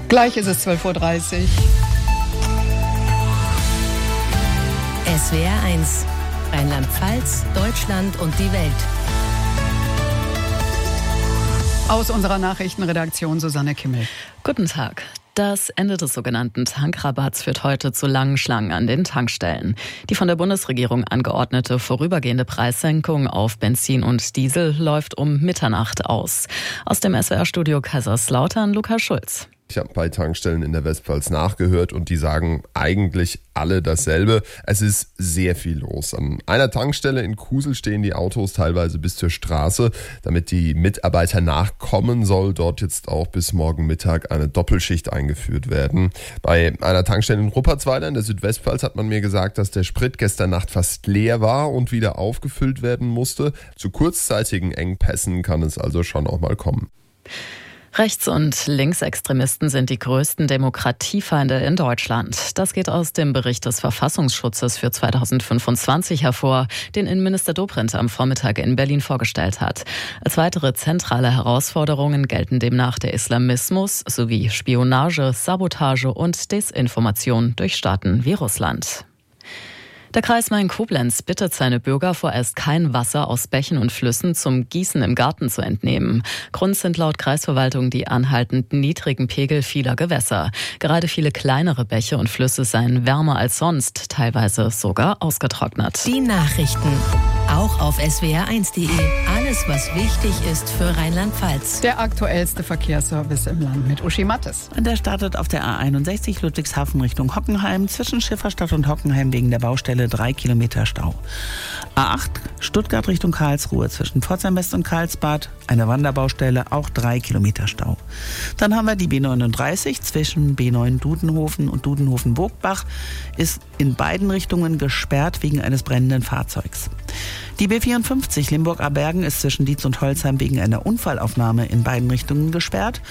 Gleich ist es 12:30 Uhr. SWR 1, Rheinland-Pfalz, Deutschland und die Welt. Aus unserer Nachrichtenredaktion Susanne Kimmel. Guten Tag. Das Ende des sogenannten Tankrabatts führt heute zu langen Schlangen an den Tankstellen. Die von der Bundesregierung angeordnete vorübergehende Preissenkung auf Benzin und Diesel läuft um Mitternacht aus. Aus dem SWR-Studio Kaiserslautern, Lukas Schulz. Ich habe bei Tankstellen in der Westpfalz nachgehört und die sagen eigentlich alle dasselbe. Es ist sehr viel los. An einer Tankstelle in Kusel stehen die Autos teilweise bis zur Straße. Damit die Mitarbeiter nachkommen, soll dort jetzt auch bis morgen Mittag eine Doppelschicht eingeführt werden. Bei einer Tankstelle in Ruppertsweiler in der Südwestpfalz hat man mir gesagt, dass der Sprit gestern Nacht fast leer war und wieder aufgefüllt werden musste. Zu kurzzeitigen Engpässen kann es also schon auch mal kommen. Rechts- und Linksextremisten sind die größten Demokratiefeinde in Deutschland. Das geht aus dem Bericht des Verfassungsschutzes für 2025 hervor, den Innenminister Dobrindt am Vormittag in Berlin vorgestellt hat. Als weitere zentrale Herausforderungen gelten demnach der Islamismus sowie Spionage, Sabotage und Desinformation durch Staaten wie Russland. Der Kreis Main-Koblenz bittet seine Bürger vorerst kein Wasser aus Bächen und Flüssen zum Gießen im Garten zu entnehmen. Grund sind laut Kreisverwaltung die anhaltend niedrigen Pegel vieler Gewässer. Gerade viele kleinere Bäche und Flüsse seien wärmer als sonst, teilweise sogar ausgetrocknet. Die Nachrichten, auch auf swr1.de. Alles, was wichtig ist für Rheinland-Pfalz. Der aktuellste Verkehrsservice im Land mit Uschi Mattes. Der startet auf der A61 Ludwigshafen Richtung Hockenheim, zwischen Schifferstadt und Hockenheim wegen der Baustelle 3 Kilometer Stau. A8 Stuttgart Richtung Karlsruhe, zwischen Pforzheim West und Karlsbad, eine Wanderbaustelle, auch 3 Kilometer Stau. Dann haben wir die B39 zwischen B9 Dudenhofen und Dudenhofen-Burgbach, ist in beiden Richtungen gesperrt wegen eines brennenden Fahrzeugs. Die B54 Limburg-Abergen ist zwischen Dietz und Holzheim wegen einer Unfallaufnahme in beiden Richtungen gesperrt.